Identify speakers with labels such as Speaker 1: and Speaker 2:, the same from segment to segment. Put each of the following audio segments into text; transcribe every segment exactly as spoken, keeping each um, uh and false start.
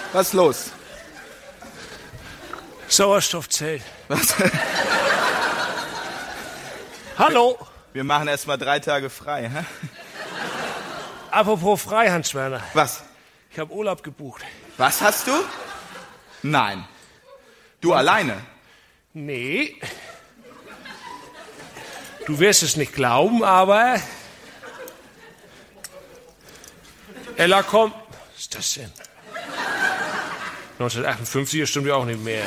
Speaker 1: Was ist los?
Speaker 2: Sauerstoffzelt.
Speaker 1: Was?
Speaker 2: Hallo.
Speaker 1: Wir machen erst mal drei Tage frei, hä?
Speaker 2: Apropos frei, Hans-Werner.
Speaker 1: Was?
Speaker 2: Ich habe Urlaub gebucht.
Speaker 1: Was hast du? Nein. Du alleine?
Speaker 2: Nee. Du wirst es nicht glauben, aber... Ella kommt... Was ist das denn? neunzehnhundertachtundfünfzig, das stimmt ja auch nicht mehr.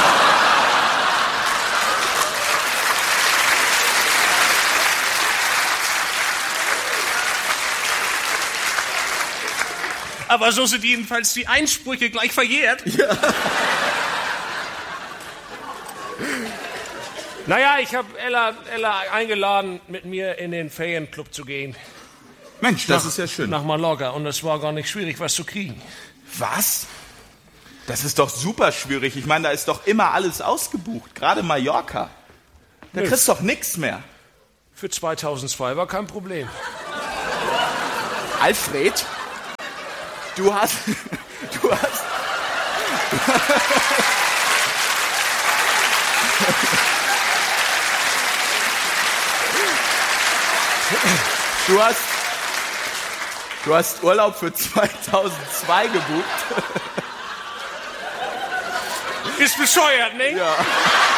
Speaker 2: Aber so sind jedenfalls die Einsprüche gleich verjährt. Ja. Naja, ich habe Ella, Ella eingeladen, mit mir in den Ferienclub zu gehen.
Speaker 1: Mensch, das
Speaker 2: nach,
Speaker 1: ist ja schön.
Speaker 2: Nach Mallorca. Und es war gar nicht schwierig, was zu kriegen.
Speaker 1: Was? Das ist doch super schwierig. Ich meine, da ist doch immer alles ausgebucht. Gerade Mallorca. Da
Speaker 2: Nö.
Speaker 1: kriegst du doch nichts mehr.
Speaker 2: Für zweitausendzwei war kein Problem.
Speaker 1: Alfred, du hast... Du hast... Du hast... Du hast Urlaub für zweitausendzwei gebucht.
Speaker 2: Ist bescheuert, ne?
Speaker 1: Ja.